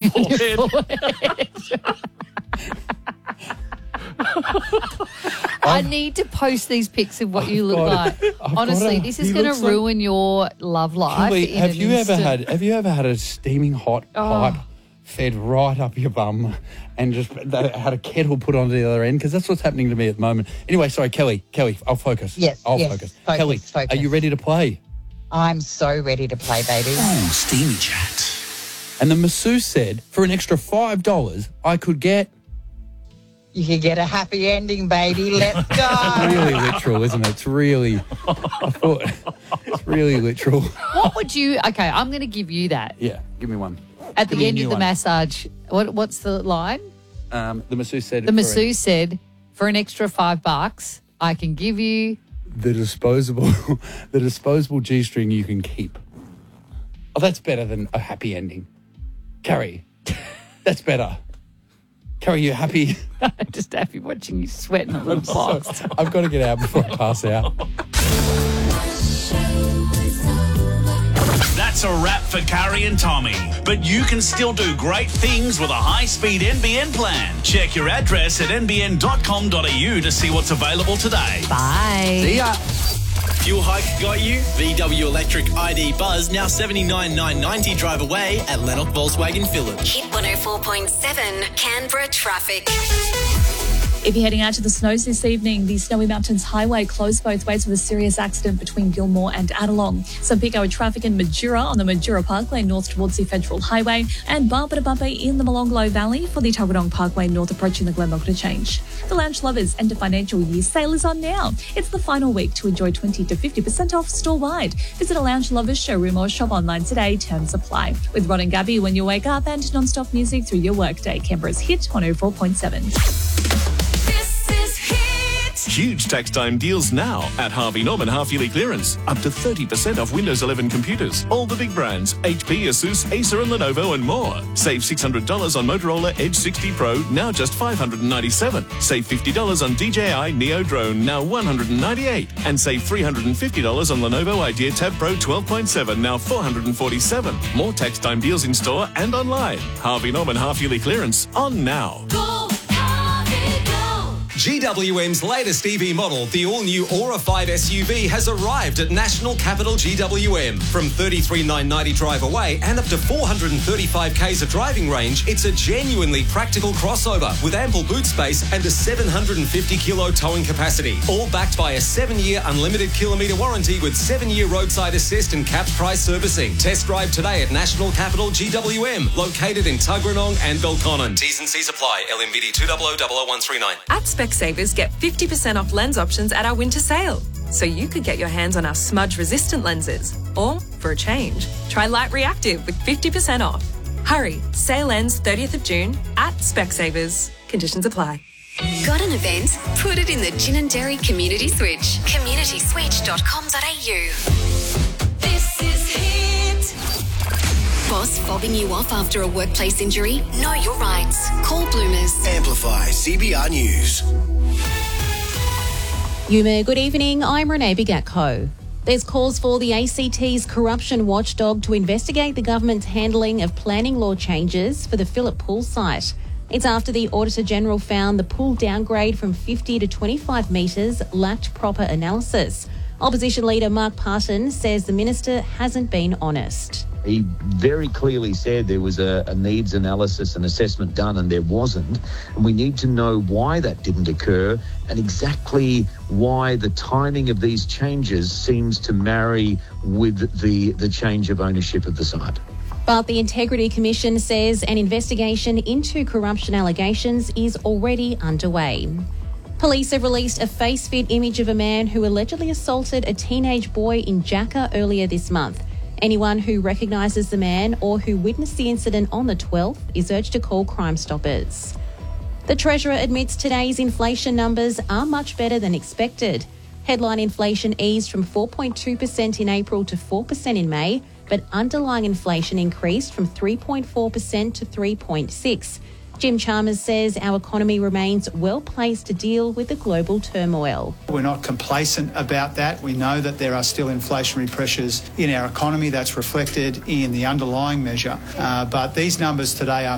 forehead. I need to post these pics of what you look like. Honestly, this is going to ruin your love life. Kelly, have you ever had a steaming hot pipe fed right up your bum and just had a kettle put on the other end? Because that's what's happening to me at the moment. Anyway, sorry, Kelly, I'll focus. Yes, I'll focus. Kelly, are you ready to play? I'm so ready to play, baby. Oh, Steamy Chat. And the masseuse said for an extra $5, I could get... You could get a happy ending, baby. Let's go. It's really literal, isn't it? It's really literal. What would you... Okay, I'm going to give you that. Yeah, give me one. At the end of the massage, what's the line? The masseuse said... The masseuse said, for an extra $5, I can give you... The disposable G-string you can keep. Oh, that's better than a happy ending. Carrie, that's better. Carrie, you happy? I'm just happy watching you sweat in a little box. I've got to get out before I pass out. That's a wrap for Carrie and Tommy. But you can still do great things with a high-speed NBN plan. Check your address at nbn.com.au to see what's available today. Bye. See ya. Fuel hike got you? VW Electric ID Buzz now $79,990 drive away at Lennox Volkswagen Village. Hit 104.7 Canberra traffic. If you're heading out to the snows this evening, the Snowy Mountains Highway closed both ways with a serious accident between Gilmore and Adelong. Some peak hour traffic in Majura on the Majura Parkway north towards the Federal Highway, and Barbara in the Molonglo Valley for the Tuggeranong Parkway north approaching the Glenmore Change. The Lounge Lovers End of Financial Year sale is on now. It's the final week to enjoy 20 to 50% off store-wide. Visit a Lounge Lovers showroom or shop online today. Terms apply. With Ron and Gabby when you wake up and non-stop music through your workday. Canberra's Hit 104.7. Huge tax time deals now at Harvey Norman half-yearly clearance. Up to 30% off Windows 11 computers. All the big brands, HP, Asus, Acer and Lenovo and more. Save $600 on Motorola Edge 60 Pro, now just $597. Save $50 on DJI Neo Drone, now $198. And save $350 on Lenovo Idea Tab Pro 12.7, now $447. More tax time deals in store and online. Harvey Norman half-yearly clearance on now. GWM's latest EV model, the all-new Aura 5 SUV, has arrived at National Capital GWM. From $33,990 drive away and up to 435 k's of driving range, it's a genuinely practical crossover with ample boot space and a 750-kilo towing capacity. All backed by a 7-year unlimited kilometre warranty with 7-year roadside assist and capped price servicing. Test drive today at National Capital GWM, located in Tuggeranong and Belconnen. T's and C's apply. LMBD 2000139. At Specsavers, get 50% off lens options at our winter sale. So you could get your hands on our smudge-resistant lenses. Or, for a change, try Light Reactive with 50% off. Hurry, sale ends 30th of June at Specsavers. Conditions apply. Got an event? Put it in the Gin and Dairy Community Switch. communityswitch.com.au. This is Hit. Boss fobbing you off after a workplace injury? Know your rights. Call Bloomers. Amplify CBR News. Yuma, good evening. I'm Renee Bigatko. There's calls for the ACT's corruption watchdog to investigate the government's handling of planning law changes for the Phillip Pool site. It's after the Auditor General found the pool downgrade from 50 to 25 metres lacked proper analysis. Opposition leader Mark Parton says the minister hasn't been honest. He very clearly said there was a needs analysis and assessment done, and there wasn't. And we need to know why that didn't occur and exactly why the timing of these changes seems to marry with the change of ownership of the site. But the Integrity Commission says an investigation into corruption allegations is already underway. Police have released a face-fit image of a man who allegedly assaulted a teenage boy in Jacker earlier this month. Anyone who recognises the man or who witnessed the incident on the 12th is urged to call Crime Stoppers. The Treasurer admits today's inflation numbers are much better than expected. Headline inflation eased from 4.2% in April to 4% in May, but underlying inflation increased from 3.4% to 3.6%. Jim Chalmers says our economy remains well placed to deal with the global turmoil. We're not complacent about that. We know that there are still inflationary pressures in our economy. That's reflected in the underlying measure. But these numbers today are